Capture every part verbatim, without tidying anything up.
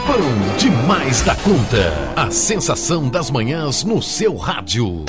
Bom demais da conta. A sensação das manhãs no seu rádio.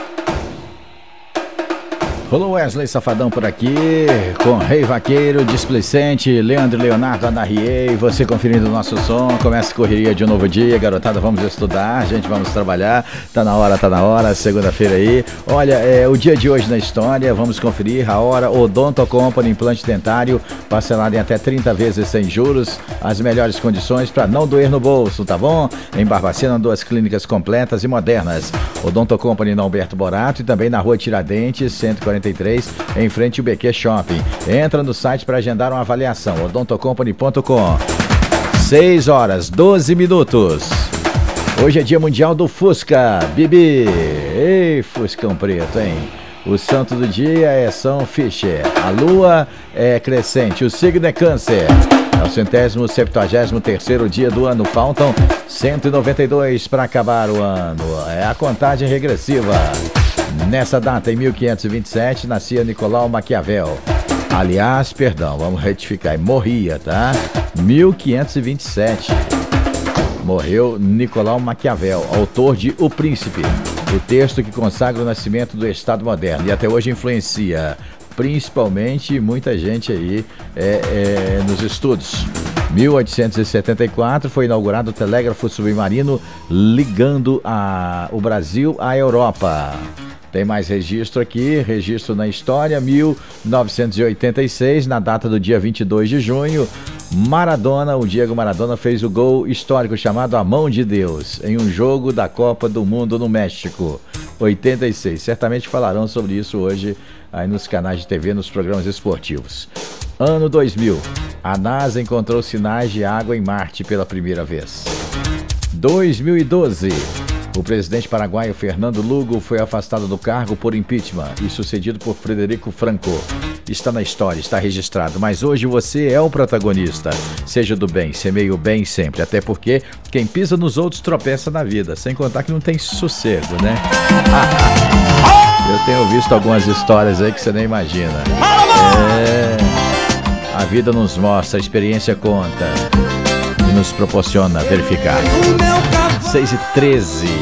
Rolou Wesley Safadão por aqui, com Rei Vaqueiro, Displicente, Leandro Leonardo Anarriei, você conferindo o nosso som. Começa a correria de um novo dia, garotada, vamos estudar, gente, vamos trabalhar, tá na hora, tá na hora, segunda-feira aí. Olha, é o dia de hoje na história, vamos conferir a hora Odonto Company, implante dentário, parcelado em até trinta vezes sem juros, as melhores condições para não doer no bolso, tá bom? Em Barbacena, duas clínicas completas e modernas, Odonto Company na Alberto Borato e também na Rua Tiradentes, cento e quarenta e três, em frente ao B Q Shopping. Entra no site para agendar uma avaliação, odonto company ponto com. seis horas, doze minutos. Hoje é dia mundial do Fusca, Bibi. Ei, Fuscão preto, hein? O santo do dia é São Fischer. A lua é crescente, o signo é Câncer. É o centésimo, septuagésimo terceiro dia do ano. Faltam cento e noventa e dois para acabar o ano. É a contagem regressiva. Nessa data, em mil quinhentos e vinte e sete, nascia Nicolau Maquiavel. Aliás, perdão, vamos retificar, morria, tá? mil quinhentos e vinte e sete. Morreu Nicolau Maquiavel, autor de O Príncipe, o texto que consagra o nascimento do Estado moderno e até hoje influencia principalmente muita gente aí é, é, nos estudos. mil oitocentos e setenta e quatro foi inaugurado o telégrafo submarino ligando a, o Brasil à Europa. Tem mais registro aqui, registro na história, mil novecentos e oitenta e seis, na data do dia vinte e dois de junho, Maradona, o Diego Maradona fez o gol histórico chamado A Mão de Deus, em um jogo da Copa do Mundo no México, oitenta e seis. Certamente falarão sobre isso hoje aí nos canais de T V, nos programas esportivos. Ano dois mil, a NASA encontrou sinais de água em Marte pela primeira vez. dois mil e doze, o presidente paraguaio Fernando Lugo foi afastado do cargo por impeachment e sucedido por Frederico Franco. Está na história, está registrado, mas hoje você é o protagonista. Seja do bem, semeie o bem sempre, até porque quem pisa nos outros tropeça na vida, sem contar que não tem sossego, né? Eu tenho visto algumas histórias aí que você nem imagina. É, a vida nos mostra, a experiência conta e nos proporciona verificar. seis e treze.